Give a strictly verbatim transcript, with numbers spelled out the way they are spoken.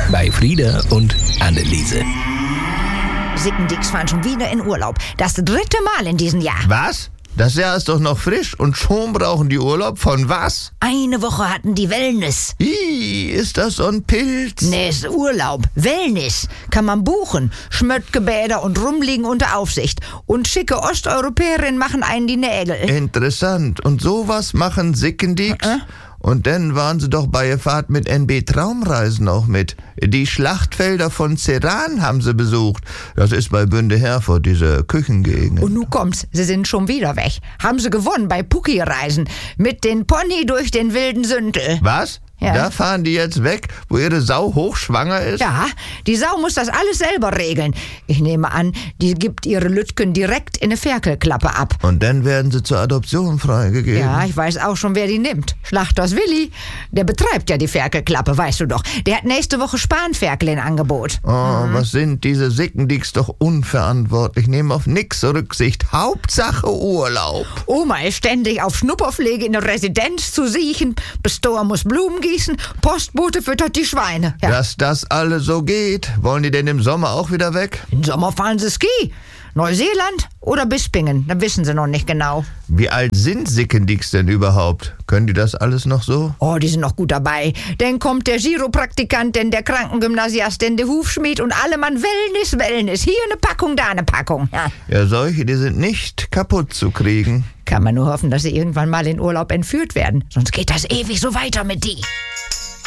bei Frieda und Anneliese. Sickendicks fahren schon wieder in Urlaub. Das dritte Mal in diesem Jahr. Was? Das Jahr ist doch noch frisch und schon brauchen die Urlaub von was? Eine Woche hatten die Wellness. Ih, ist das so ein Pilz? Nee, ist Urlaub. Wellness. Kann man buchen. Schmöttgebäder und rumliegen unter Aufsicht. Und schicke Osteuropäerinnen machen einen die Nägel. Interessant. Und sowas machen Sickendicks? Äh? Und dann waren sie doch bei der Fahrt mit N B Traumreisen auch mit. Die Schlachtfelder von Sedan haben sie besucht. Das ist bei Bünde Herford, diese Küchengegend. Und nun kommt's, sie sind schon wieder weg. Haben sie gewonnen bei Pucki-Reisen. Mit den Pony durch den wilden Sündel. Was? Ja. Da fahren die jetzt weg, wo ihre Sau hochschwanger ist? Ja, die Sau muss das alles selber regeln. Ich nehme an, die gibt ihre Lütken direkt in eine Ferkelklappe ab. Und dann werden sie zur Adoption freigegeben. Ja, ich weiß auch schon, wer die nimmt. Schlachters Willi. Der betreibt ja die Ferkelklappe, weißt du doch. Der hat nächste Woche Spanferkel in Angebot. Oh, mhm. Was sind diese Sickendicks doch unverantwortlich. Nehmen auf nix Rücksicht. Hauptsache Urlaub. Oma ist ständig auf Schnupperpflege in der Residenz zu siechen. Bestor muss Blumen gießen. Postbote füttert die Schweine. Ja. Dass das alles so geht. Wollen die denn im Sommer auch wieder weg? Im Sommer fahren sie Ski. Neuseeland oder Bispingen, da wissen sie noch nicht genau. Wie alt sind Sickendicks denn überhaupt? Können die das alles noch so? Oh, die sind noch gut dabei. Dann kommt der Chiropraktikant, denn der Krankengymnasiast, denn der Hufschmied und alle Mann Wellness, Wellness. Hier eine Packung, da eine Packung. Ja. Ja, solche, die sind nicht kaputt zu kriegen. Kann man nur hoffen, dass sie irgendwann mal in Urlaub entführt werden. Sonst geht das ewig so weiter mit die.